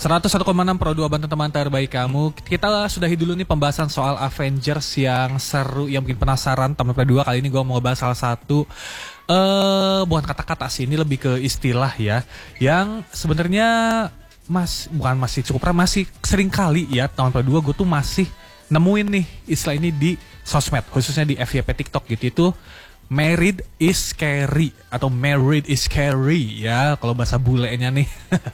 101,6 Pro 2 Banten teman terbaik kamu. Kita sudahi dulu nih pembahasan soal Avengers yang seru, yang bikin penasaran. Teman Pro 2 kali ini gue mau ngebahas salah satu bukan kata-kata sih, ini lebih ke istilah ya, yang sebenarnya masih cukup ramai, masih sering kali ya tahun Pro 2 gue tuh masih nemuin nih istilah ini di sosmed, khususnya di FYP TikTok gitu. Itu married is scary atau married is scary ya kalau bahasa bulenya nih.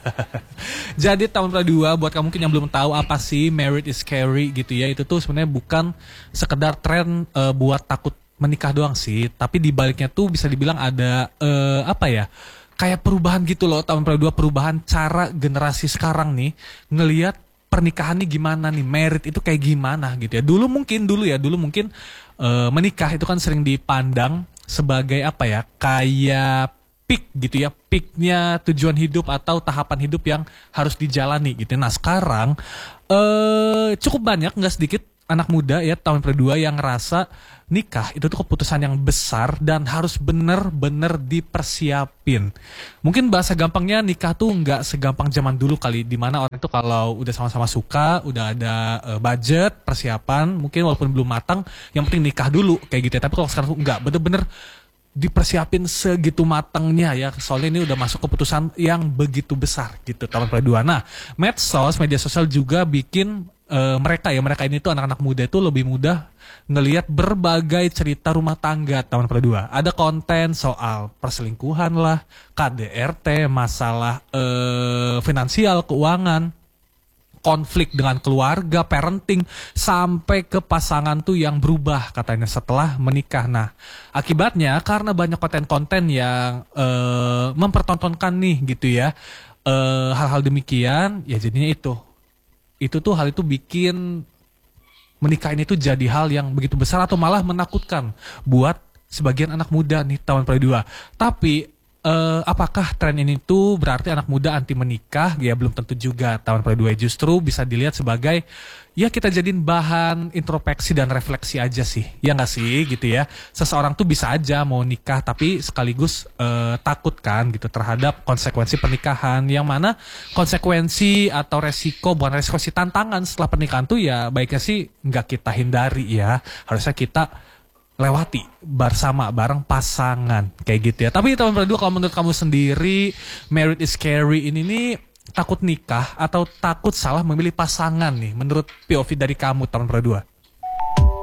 Jadi tahun kedua buat kamu mungkin yang belum tahu apa sih married is scary gitu ya, itu tuh sebenarnya bukan sekedar tren buat takut menikah doang sih, tapi di baliknya tuh bisa dibilang ada kayak perubahan gitu loh. Tahun kedua perubahan cara generasi sekarang nih ngelihat pernikahan nih gimana nih, married itu kayak gimana gitu ya. Dulu mungkin menikah itu kan sering dipandang sebagai kayak peak gitu ya, peaknya tujuan hidup atau tahapan hidup yang harus dijalani gitu. Nah sekarang cukup banyak, nggak sedikit anak muda ya tahun kedua yang ngerasa nikah itu tuh keputusan yang besar dan harus bener-bener dipersiapin. Mungkin bahasa gampangnya nikah tuh nggak segampang zaman dulu kali, dimana orang itu kalau udah sama-sama suka, udah ada budget, persiapan, mungkin walaupun belum matang, yang penting nikah dulu kayak gitu ya. Tapi kalau sekarang tuh nggak, bener-bener dipersiapin segitu matangnya ya, soalnya ini udah masuk keputusan yang begitu besar gitu tahun kedua. Nah, media sosial juga bikin mereka ini tuh anak-anak muda itu lebih mudah ngelihat berbagai cerita rumah tangga tahun kedua. Ada konten soal perselingkuhan lah, KDRT, masalah finansial, keuangan, konflik dengan keluarga, parenting, sampai ke pasangan tuh yang berubah katanya setelah menikah. Nah, akibatnya karena banyak konten-konten yang mempertontonkan nih gitu ya, hal-hal demikian, ya jadinya hal itu bikin menikah ini tuh jadi hal yang begitu besar atau malah menakutkan buat sebagian anak muda nih tahun kedua. Tapi apakah tren ini tuh berarti anak muda anti menikah? Ya belum tentu juga tahun kedua, justru bisa dilihat sebagai ya kita jadiin bahan introspeksi dan refleksi aja sih, ya nggak sih gitu ya. Seseorang tuh bisa aja mau nikah tapi sekaligus takut kan gitu terhadap konsekuensi pernikahan, yang mana konsekuensi atau bukan resiko sih, tantangan setelah pernikahan tuh ya baiknya sih nggak kita hindari ya, harusnya kita lewati bersama bareng pasangan kayak gitu ya. Tapi tahun kedua kalau menurut kamu sendiri, married is scary ini nih takut nikah atau takut salah memilih pasangan nih menurut POV dari kamu tahun kedua?